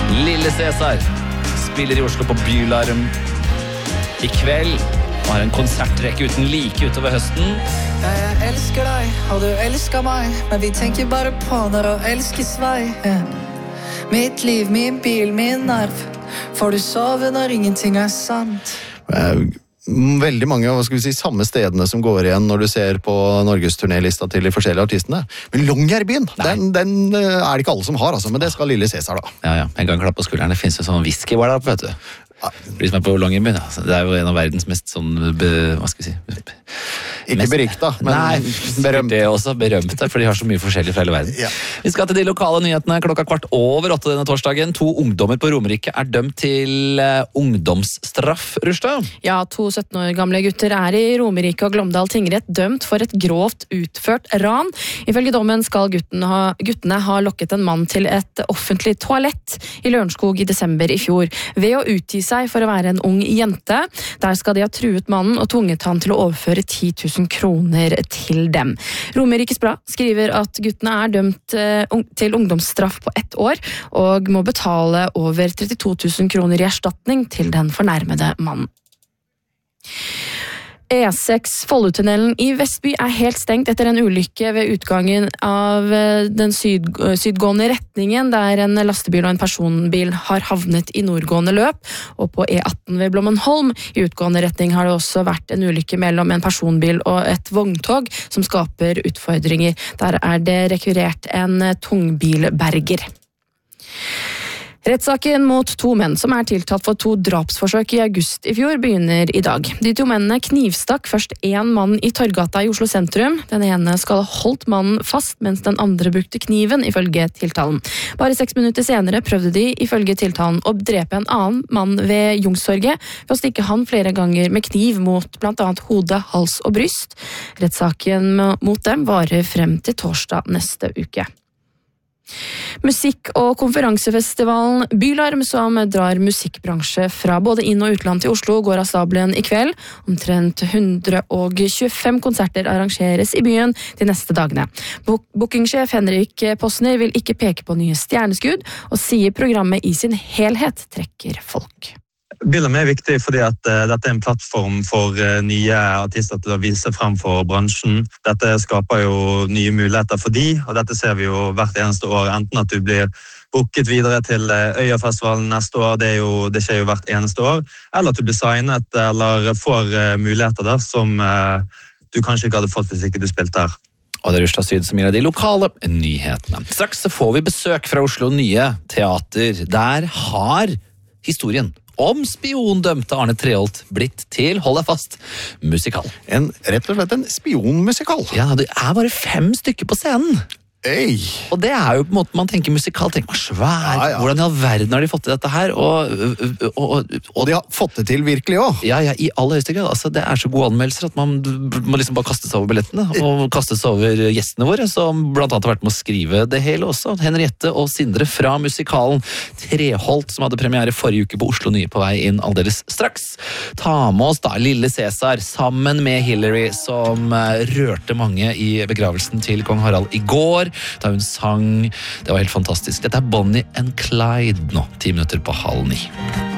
Lille Cæsar spiller i Oslo på Bylarm i kveld og har en konsertrekke uten like utover høsten. Jeg elsker deg, og du elsker meg, men vi tenker bare på når å elskes vei. Mitt liv, min bil, min nerv. Får du sove når ingenting er sant? Veldig mange av samme stedene som går igjen når du ser på Norges turnélista til de forskjellige artistene. Men Longyearbyen, den er det ikke alle som har, altså, men det skal Lille Cæsar da. Ja, en gang klapp på skulderen. Det finnes jo sånn whisky var der oppe, vet du. De som er på Longyearbyen, det er jo en av verdens mest sånn, hva skal vi si? Ikke berykta, men berømt. Det er også berømte, for de har så mye forskjellig fra hele verden. Ja. Vi skal til de lokale nyhetene 7:15 denne torsdagen. 2 ungdommer på Romerike er dømt til ungdomsstraff, Rushda. Ja, 2 17 år gamle gutter er i Romerike og Glåmdal tingrett dømt for et grovt utført ran. Ifølge dommen skal guttene ha lokket en mann til et offentlig toalett i Lørenskog i desember i fjor, ved å utgi seg for å være en ung jente. Der skal de ha truet mannen og tvunget han til å overføre 10 000 kroner til dem. Romerikes Blad skriver at guttene er dømt til ungdomsstraff på 1 år, og må betale over 32 000 kroner i erstatning til den fornærmede mannen. E6 Follotunnelen i Vestby er helt stengt etter en ulykke ved utgangen av den sydgående retningen, der en lastebil og en personbil har havnet i nordgående løp, og på E18 ved Blommenholm i utgående retning har det også vært en ulykke mellom en personbil og et vogntog som skaper utfordringer. Der er det rekvirert en tungbilberger. Rettssaken mot 2 menn som er tiltalt for 2 drapsforsøk i august i fjor begynner i dag. De 2 mennene knivstakk først en mann i Torggata i Oslo sentrum. Den ene skal ha holdt mannen fast, mens den andre brukte kniven, ifølge tiltalen. Bare 6 minutter senere prøvde de, ifølge tiltalen, å drepe en annen mann ved Youngstorget ved å stikke han flere ganger med kniv mot blant annet hode, hals og bryst. Rettssaken mot dem varer frem til torsdag neste uke. Musikk- og konferansefestivalen Bylarm, som drar musikkbransje fra både inn- og utland til Oslo, går av stabelen i kveld. Omtrent 125 konserter arrangeres i byen de neste dagene. Bookingsjef Henrik Posner vil ikke peke på nye stjerneskudd, og sier programmet i sin helhet trekker folk. Bylarm er viktig fordi at dette er en plattform for nye artister til å vise frem for bransjen. Dette skaper jo nye muligheter for de, og dette ser vi jo hvert eneste år. Enten at du blir booket videre til Øyafestivalen neste år, det skjer jo hvert eneste år, eller at du blir signet eller får muligheter der som du kanskje ikke hadde fått hvis ikke du spilte her. Og det er Rushda Syd som gir deg de lokale nyhetene. Straks så får vi besøk fra Oslo Nye Teater. Der har historien om spiondømte Arne Treholt blitt til, hold deg fast, musikal. Rett og slett en spionmusikal. Ja, det er bare 5 stykker på scenen. Hey. Og det er jo på en måte man tenker musikal, tenker man svær, hvordan i all verden har de fått til dette her? Og de har fått det til virkelig også. Ja, i aller høyeste grad. Altså, det er så gode anmeldelser at man må liksom bare kaste seg over billettene, og kaste seg over gjestene våre, som blant annet har vært med å skrive det hele også. Henriette og Sindre fra musikalen Treholt, som hadde premiere forrige uke på Oslo Nye på vei inn aldeles straks. Ta med oss da Lille Cæsar sammen med Hillary, som rørte mange i begravelsen til kong Harald i går. Da hun sang, det var helt fantastisk. Dette er Bonnie and Clyde nå, 8:50.